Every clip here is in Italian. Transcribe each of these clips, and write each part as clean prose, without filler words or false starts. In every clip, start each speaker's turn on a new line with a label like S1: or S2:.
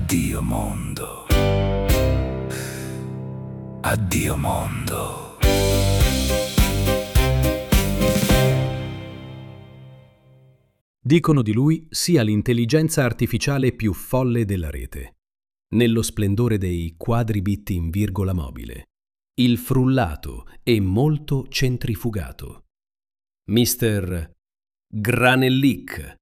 S1: Addio mondo. Addio mondo.
S2: Dicono di lui sia l'intelligenza artificiale più folle della rete, nello splendore dei quadribit in virgola mobile, il frullato e molto centrifugato. Mr. Granellic.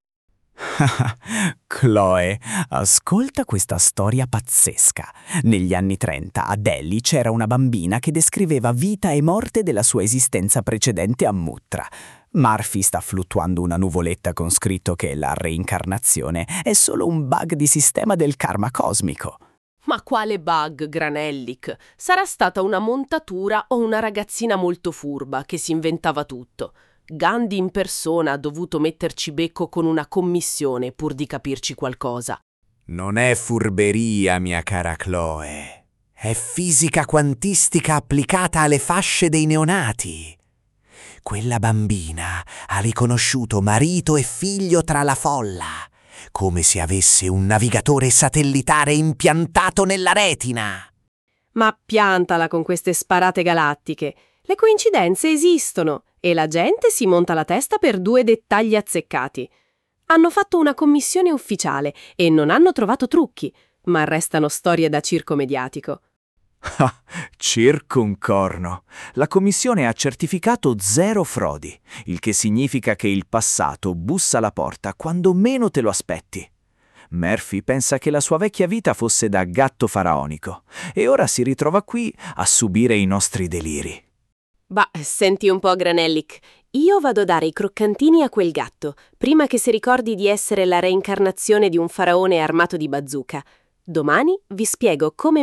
S3: Chloe, ascolta questa storia pazzesca. Negli anni 30 a Delhi c'era una bambina che descriveva vita e morte della sua esistenza precedente a Muttra. Murphy sta fluttuando una nuvoletta con scritto che la reincarnazione è solo un bug di sistema del karma cosmico.
S4: Ma quale bug, Granellic? Sarà stata una montatura o una ragazzina molto furba che si inventava tutto. Gandhi in persona ha dovuto metterci becco con una commissione pur di capirci qualcosa.
S3: Non è furberia, mia cara Chloe. È fisica quantistica applicata alle fasce dei neonati. Quella bambina ha riconosciuto marito e figlio tra la folla, come se avesse un navigatore satellitare impiantato nella retina.
S4: Ma piantala con queste sparate galattiche. Le coincidenze esistono e la gente si monta la testa per 2 dettagli azzeccati. Hanno fatto una commissione ufficiale e non hanno trovato trucchi, ma restano storie da circo mediatico.
S3: Circo un corno. La commissione ha certificato 0 frodi, il che significa che il passato bussa alla porta quando meno te lo aspetti. Murphy pensa che la sua vecchia vita fosse da gatto faraonico e ora si ritrova qui a subire i nostri deliri.
S4: Bah, senti un po', Granellic. Io vado a dare i croccantini a quel gatto, prima che si ricordi di essere la reincarnazione di un faraone armato di bazooka. Domani vi spiego come